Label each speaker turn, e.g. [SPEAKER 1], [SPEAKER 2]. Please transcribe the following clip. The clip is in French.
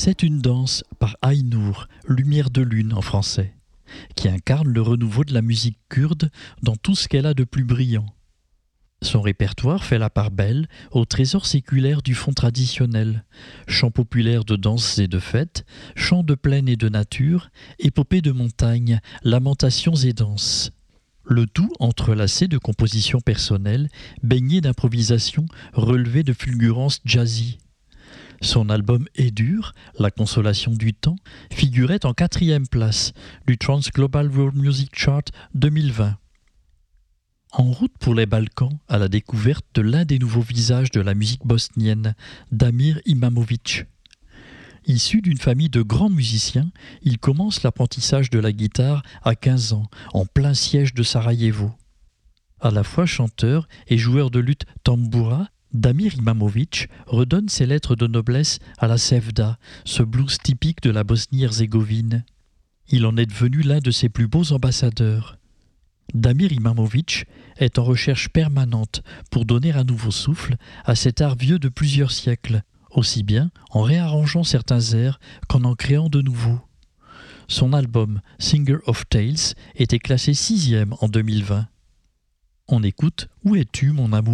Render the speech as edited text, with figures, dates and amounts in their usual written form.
[SPEAKER 1] C'est une danse par Aynur, Lumière de lune en français, qui incarne le renouveau de la musique kurde dans tout ce qu'elle a de plus brillant. Son répertoire fait la part belle au trésor séculaire du fond traditionnel, chants populaires de danses et de fêtes, chants de plaine et de nature, épopées de montagne, lamentations et danses. Le tout entrelacé de compositions personnelles, baignées d'improvisation, relevées de fulgurances jazzy. Son album Edur, La consolation du temps, figurait en 4e place du Trans Global World Music Chart 2020. En route pour les Balkans, à la découverte de l'un des nouveaux visages de la musique bosnienne, Damir Imamović. Issu d'une famille de grands musiciens, il commence l'apprentissage de la guitare à 15 ans, en plein siège de Sarajevo. À la fois chanteur et joueur de luth tamboura, Damir Imamović redonne ses lettres de noblesse à la sevda, ce blues typique de la Bosnie-Herzégovine. Il en est devenu l'un de ses plus beaux ambassadeurs. Damir Imamović est en recherche permanente pour donner un nouveau souffle à cet art vieux de plusieurs siècles, aussi bien en réarrangeant certains airs qu'en en créant de nouveaux. Son album Singer of Tales était classé 6e en 2020. On écoute Où es-tu mon amour ?